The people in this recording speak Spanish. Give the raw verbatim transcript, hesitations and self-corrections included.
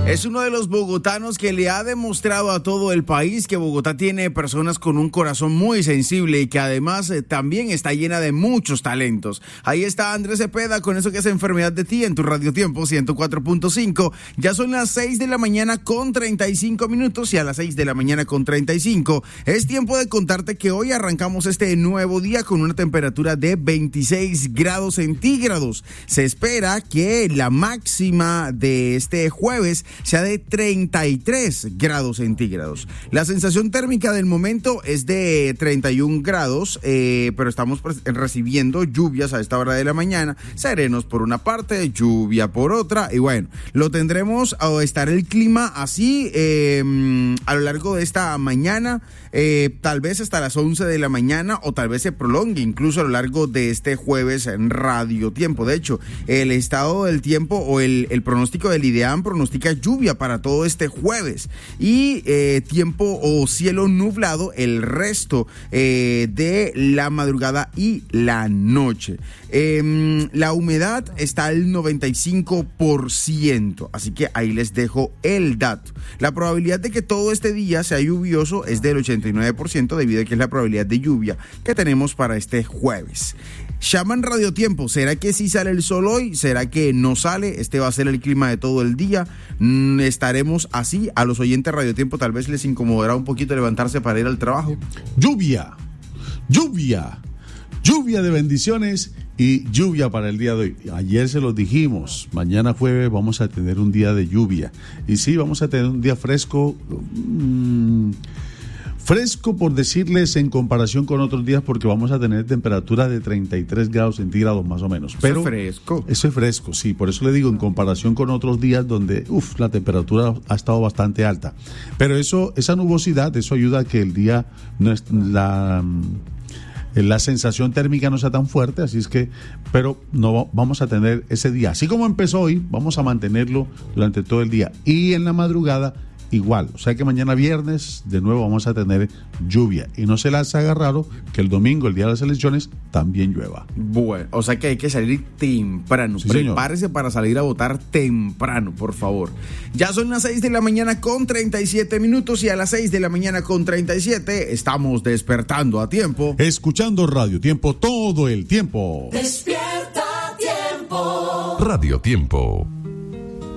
Es uno de los bogotanos que le ha demostrado a todo el país que Bogotá tiene personas con un corazón muy sensible y que además eh, también está llena de muchos talentos. Ahí está Andrés Cepeda con eso que es Enfermedad de Ti en tu Radio Tiempo ciento cuatro punto cinco. Ya son las seis de la mañana con treinta y cinco minutos y a las seis de la mañana con treinta y cinco es tiempo de contarte que hoy arrancamos este nuevo día con una temperatura de veintiséis grados centígrados. Se espera que la máxima de este jueves sea de treinta y tres grados centígrados. La sensación térmica del momento es de treinta y un grados, eh, pero estamos recibiendo lluvias a esta hora de la mañana, serenos por una parte, lluvia por otra, y bueno, lo tendremos o estará el clima así eh, a lo largo de esta mañana, eh, tal vez hasta las once de la mañana o tal vez se prolongue incluso a lo largo de este jueves en Radio Tiempo. De hecho, el estado del tiempo o el, el pronóstico del IDEAM pronostica lluvia para todo este jueves y eh, tiempo o cielo nublado el resto eh, de la madrugada y la noche. Eh, la humedad está al noventa y cinco por ciento, así que ahí les dejo el dato. La probabilidad de que todo este día sea lluvioso es del ochenta y nueve por ciento debido a que es la probabilidad de lluvia que tenemos para este jueves. Llaman Radio Tiempo, ¿será que sí sale el sol hoy? ¿Será que no sale? Este va a ser el clima de todo el día. Mm, estaremos así. A los oyentes Radio Tiempo tal vez les incomodará un poquito levantarse para ir al trabajo. Lluvia, lluvia, lluvia de bendiciones y lluvia para el día de hoy. Ayer se los dijimos, mañana jueves vamos a tener un día de lluvia. Y sí, vamos a tener un día fresco. Mmm, Fresco, por decirles, en comparación con otros días, porque vamos a tener temperatura de treinta y tres grados centígrados más o menos. Pero eso es fresco. Eso es fresco, sí. Por eso le digo, en comparación con otros días donde, uff, la temperatura ha estado bastante alta. Pero eso, esa nubosidad, eso ayuda a que el día, no es, la, la sensación térmica no sea tan fuerte, así es que, pero no vamos a tener ese día. Así como empezó hoy, vamos a mantenerlo durante todo el día. Y en la madrugada, igual, o sea que mañana viernes de nuevo vamos a tener lluvia y no se les haga raro que el domingo, el día de las elecciones, también llueva. Bueno, o sea que hay que salir temprano, sí, prepárese señor. Para salir a votar temprano, por favor. Ya son las seis de la mañana con treinta y siete minutos y a las seis de la mañana con treinta y siete estamos despertando a tiempo. Escuchando Radio Tiempo todo el tiempo. Despierta a tiempo. Radio Tiempo.